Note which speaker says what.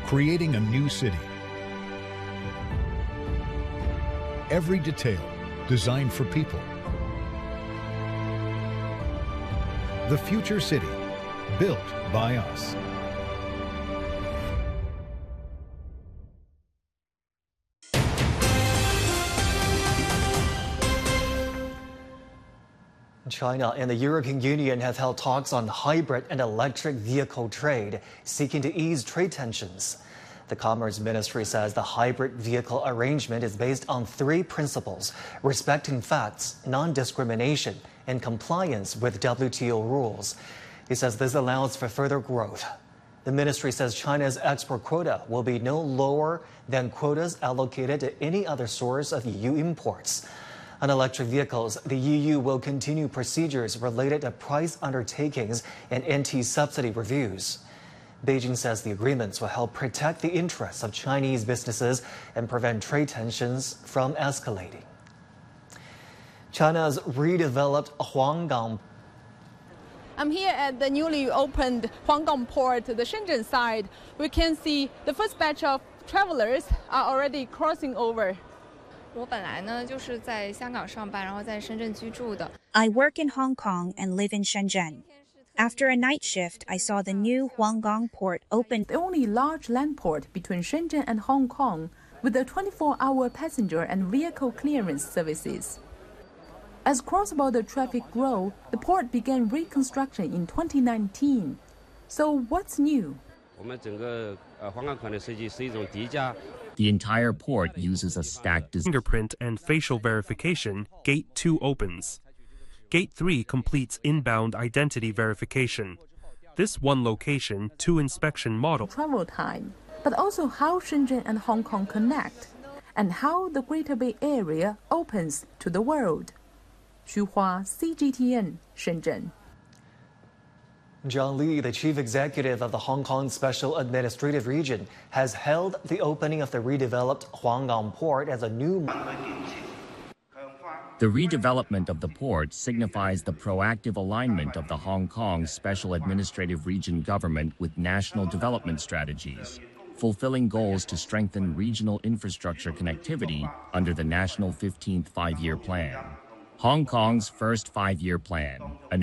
Speaker 1: creating a new city. Every detail designed for people. The future city, built by us.
Speaker 2: China and the European Union have held talks on hybrid and electric vehicle trade, seeking to ease trade tensions. The Commerce Ministry says the hybrid vehicle arrangement is based on three principles: respecting facts, non-discrimination, and compliance with WTO rules. He says this allows for further growth. The ministry says China's export quota will be no lower than quotas allocated to any other source of EU imports. On electric vehicles, the EU will continue procedures related to price undertakings and anti-subsidy reviews. Beijing says the agreements will help protect the interests of Chinese businesses and prevent trade tensions from escalating. China's redeveloped Huanggang.
Speaker 3: I'm here at the newly opened Huanggang Port, the Shenzhen side. We can see the first batch of travelers are already crossing over.
Speaker 4: I work in Hong Kong and live in Shenzhen. After a night shift, I saw the new Huanggang Port open.
Speaker 5: The only large land port between Shenzhen and Hong Kong, with a 24-hour passenger and vehicle clearance services. As cross-border traffic grew, the port began reconstruction in 2019. So what's new?
Speaker 6: The entire port uses a stacked
Speaker 7: fingerprint and facial verification. Gate 2 opens. Gate 3 completes inbound identity verification. This one location, two inspection model.
Speaker 5: Travel time, but also how Shenzhen and Hong Kong connect, and how the Greater Bay Area opens to the world. Xu Hua, CGTN, Shenzhen.
Speaker 2: John Lee, the chief executive of the Hong Kong Special Administrative Region, has hailed the opening of the redeveloped Huanggang Port as a new.
Speaker 6: The redevelopment of the port signifies the proactive alignment of the Hong Kong Special Administrative Region government with national development strategies, fulfilling goals to strengthen regional infrastructure connectivity under the National 15th Five-Year Plan, Hong Kong's first five-year plan.